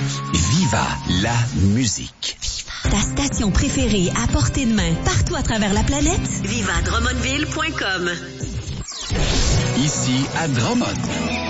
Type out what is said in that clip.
Viva la musique. Ta station préférée à portée de main, partout à travers la planète. Viva Drummondville.com. Ici à Drummond.